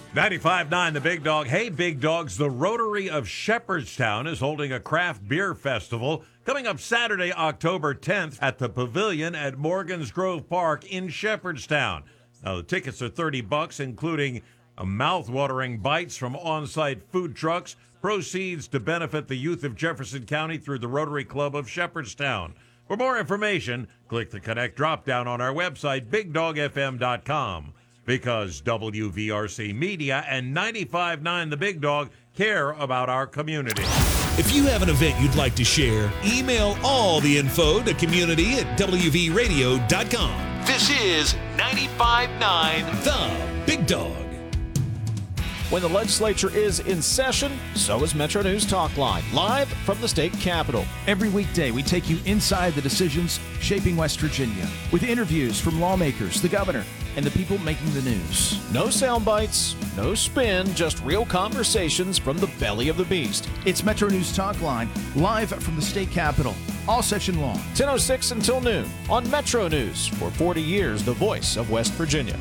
95.9 The Big Dog. Hey, Big Dogs, the Rotary of Shepherdstown is holding a craft beer festival coming up Saturday, October 10th at the Pavilion at Morgan's Grove Park in Shepherdstown. Now, the tickets are $30, including mouth-watering bites from on-site food trucks, proceeds to benefit the youth of Jefferson County through the Rotary Club of Shepherdstown. For more information, click the Connect drop-down on our website, BigDogFM.com. Because WVRC Media and 95.9 The Big Dog care about our community. If you have an event you'd like to share, email all the info to community@WVRadio.com. This is 95.9 The Big Dog. When the legislature is in session, so is Metro News Talk Line, live from the state capitol. Every weekday, we take you inside the decisions shaping West Virginia with interviews from lawmakers, the governor, and the people making the news. No sound bites, no spin, just real conversations from the belly of the beast. It's Metro News Talk Line, live from the state capitol, all session long. 10:06 until noon on Metro News. For 40 years, the voice of West Virginia.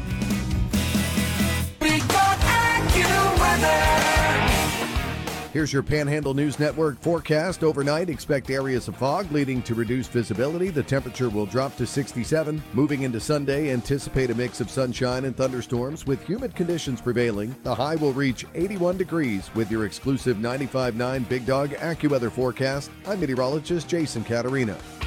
Here's your Panhandle News Network forecast. Overnight, expect areas of fog leading to reduced visibility. The temperature will drop to 67. Moving into Sunday, anticipate a mix of sunshine and thunderstorms with humid conditions prevailing. The high will reach 81 degrees with your exclusive 95.9 Big Dog AccuWeather forecast. I'm meteorologist Jason Caterina.